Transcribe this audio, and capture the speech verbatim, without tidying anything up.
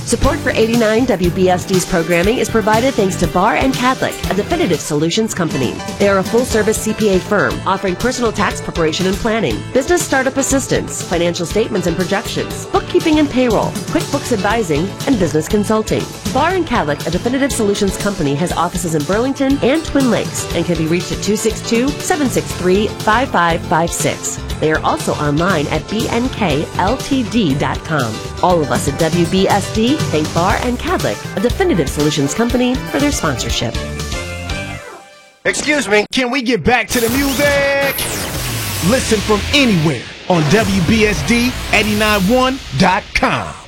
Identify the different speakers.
Speaker 1: Support for eighty-nine W B S D's programming is provided thanks to Barr and Cadlick, a definitive solutions company. They are a full-service C P A firm offering personal tax preparation and planning, business startup assistance, financial statements and projections, bookkeeping and payroll, QuickBooks advising, and business consulting. Barr and Cadlick, a definitive solutions company, has offices in Burlington and Twin Lakes and can be reached at two six two, seven six three, five five five six. They are also online at b n k l t d dot com. All of us at W B S D thank Barr and Cadlick, a definitive solutions company, for their sponsorship.
Speaker 2: Excuse me.
Speaker 3: Can we get back to the music? Listen from anywhere on W B S D eighty-nine point one dot com.